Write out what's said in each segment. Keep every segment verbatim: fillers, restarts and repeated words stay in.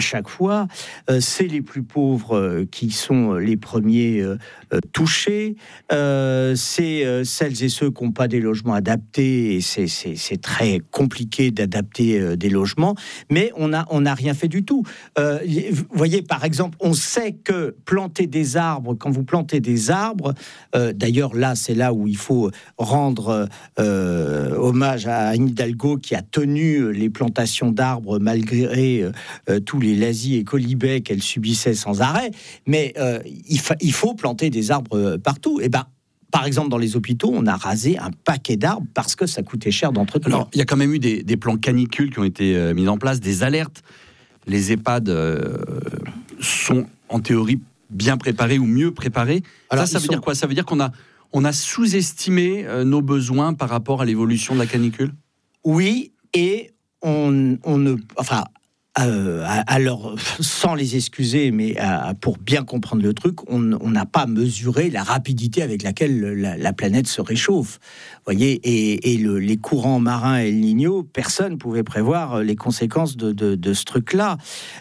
chaque fois, euh, c'est les plus pauvres euh, qui sont les premiers euh, euh, touchés, euh, c'est euh, celles et ceux qui n'ont pas des logements adaptés, et c'est, c'est, c'est très compliqué d'adapter euh, des logements, mais on n'a on a rien fait du tout. Euh, vous voyez, par exemple, on sait que planter des arbres, quand vous plantez des arbres, euh, d'ailleurs là, c'est là où il faut rendre euh, hommage à Anne Hidalgo qui a tenu les plantations d'arbres malgré euh, tous les lazis et colibets qu'elle subissait sans arrêt, mais euh, il, fa- il faut planter des arbres partout. Et ben, par exemple, dans les hôpitaux, on a rasé un paquet d'arbres parce que ça coûtait cher d'entretenir. Alors, il y a quand même eu des, des plans canicules qui ont été euh, mis en place, des alertes. Les EHPAD euh, sont, en théorie, bien préparés ou mieux préparés. Alors, ça, ça veut sont... dire quoi? Ça veut dire qu'on a, on a sous-estimé euh, nos besoins par rapport à l'évolution de la canicule? Oui, et on, on ne... Enfin... Euh, alors, sans les excuser, mais euh, pour bien comprendre le truc, on n'a pas mesuré la rapidité avec laquelle la, la planète se réchauffe. Vous voyez, et, et le, les courants marins El Niño, personne ne pouvait prévoir les conséquences de, de, de ce truc-là.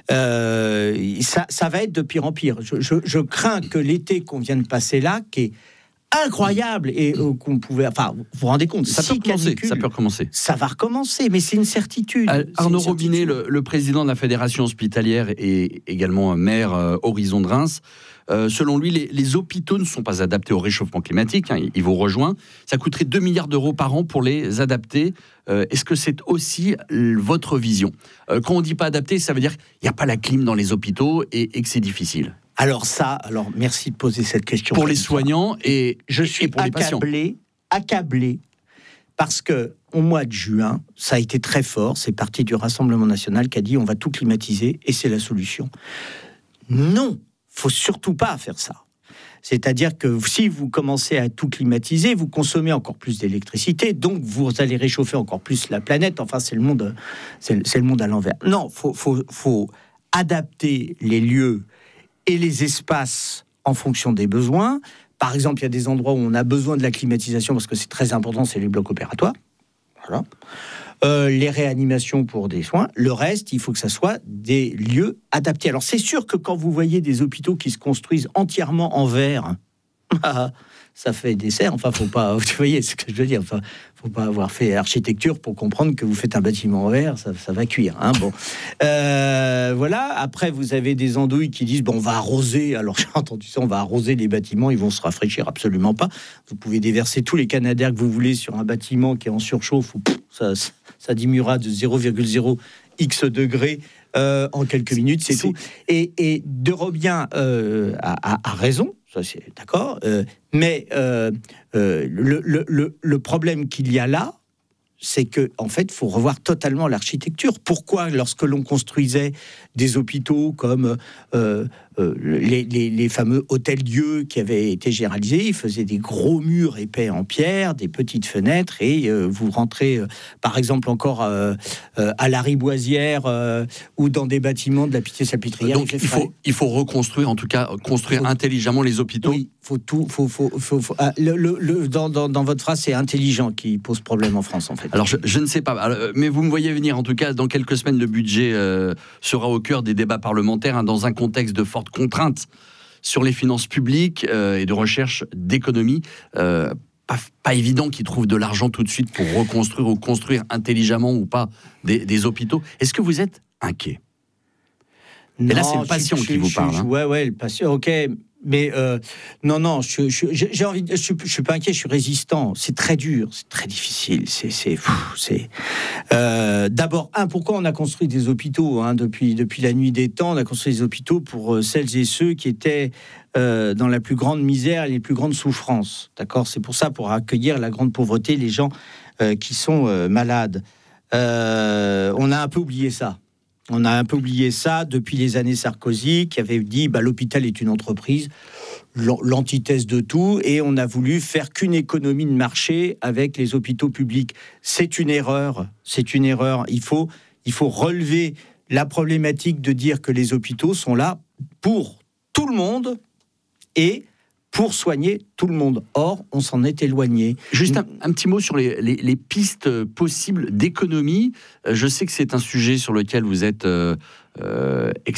Euh, ça, ça va être de pire en pire. Je, je, je crains que l'été qu'on vient de passer là, qui est incroyable et euh, qu'on pouvait, enfin, vous vous rendez compte, ça, si peut recommencer, canicule, ça peut recommencer. Ça va recommencer, mais c'est une certitude. Arnaud c'est une certitude. Robinet, le, le président de la Fédération hospitalière et également maire euh, Horizon de Reims, euh, selon lui, les, les hôpitaux ne sont pas adaptés au réchauffement climatique. Hein, il, il vous rejoint. Ça coûterait deux milliards d'euros par an pour les adapter. Euh, est-ce que c'est aussi votre vision? euh, Quand on dit pas adapté, ça veut dire qu'il n'y a pas la clim dans les hôpitaux et, et que c'est difficile. Alors ça, alors merci de poser cette question. Pour les soignants et, je suis et pour les patients. Accablé, accablé, parce que au mois de juin, ça a été très fort. C'est parti du Rassemblement national qui a dit on va tout climatiser et c'est la solution. Non, faut surtout pas faire ça. C'est-à-dire que si vous commencez à tout climatiser, vous consommez encore plus d'électricité, donc vous allez réchauffer encore plus la planète. Enfin, c'est le monde, c'est, c'est le monde à l'envers. Non, faut, faut, faut adapter les lieux et les espaces en fonction des besoins. Par exemple, il y a des endroits où on a besoin de la climatisation parce que c'est très important, c'est les blocs opératoires. Voilà. Euh, les réanimations pour des soins. Le reste, il faut que ça soit des lieux adaptés. Alors, c'est sûr que quand vous voyez des hôpitaux qui se construisent entièrement en verre, ça fait des serres. Enfin, faut pas... Vous voyez ce que je veux dire. Enfin, faut pas avoir fait architecture pour comprendre que vous faites un bâtiment en verre, ça, ça va cuire. Hein, bon. Euh, voilà. Après, vous avez des andouilles qui disent, bon, on va arroser. Alors, j'ai entendu ça, on va arroser les bâtiments, ils vont se rafraîchir. Absolument pas. Vous pouvez déverser tous les canadaires que vous voulez sur un bâtiment qui est en surchauffe, ou ça, ça diminuera de zéro virgule zéro X degrés euh, en quelques minutes, c'est, c'est... tout. Et, et De Robien euh, a, a, a raison. Ça, c'est d'accord, euh, mais euh, euh, le, le, le, le problème qu'il y a là, c'est que en fait, il faut revoir totalement l'architecture. Pourquoi, lorsque l'on construisait des hôpitaux comme euh, euh, les, les, les fameux hôtels-dieux qui avaient été généralisés, ils faisaient des gros murs épais en pierre, des petites fenêtres, et euh, vous rentrez, euh, par exemple, encore euh, euh, à la Riboisière euh, ou dans des bâtiments de la Pitié-Salpêtrière. Donc, il faut, il faut reconstruire, en tout cas, construire faut, intelligemment les hôpitaux. Oui, faut tout. Faut, faut, faut, faut, ah, le, le, le, dans, dans, dans votre phrase, c'est intelligent qui pose problème en France, en fait. Alors, je, je ne sais pas, alors, mais vous me voyez venir. En tout cas, dans quelques semaines, le budget euh, sera au cœur des débats parlementaires, hein, dans un contexte de forte contrainte sur les finances publiques euh, et de recherche d'économie. Euh, pas, pas évident qu'ils trouvent de l'argent tout de suite pour reconstruire ou construire intelligemment ou pas des, des hôpitaux. Est-ce que vous êtes inquiet? Non, et là, c'est le patient je, qui je, vous je, parle. Je, hein. Ouais, ouais, le patient, ok. Mais euh, non, non, je, je, j'ai envie. De, je, suis, je suis pas inquiet. Je suis résistant. C'est très dur, c'est très difficile. C'est, c'est, c'est. Euh, d'abord, un, pourquoi on a construit des hôpitaux hein, depuis depuis la nuit des temps. On a construit des hôpitaux pour euh, celles et ceux qui étaient euh, dans la plus grande misère et les plus grandes souffrances. D'accord. C'est pour ça, pour accueillir la grande pauvreté, les gens euh, qui sont euh, malades. Euh, on a un peu oublié ça. On a un peu oublié ça depuis les années Sarkozy, qui avait dit bah, l'hôpital est une entreprise, l'antithèse de tout, et on a voulu faire qu'une économie de marché avec les hôpitaux publics. C'est une erreur, c'est une erreur. Il faut, il faut relever la problématique de dire que les hôpitaux sont là pour tout le monde et pour soigner tout le monde. Or, on s'en est éloigné. Juste un, un petit mot sur les, les, les pistes possibles d'économie. Je sais que c'est un sujet sur lequel vous êtes euh, euh,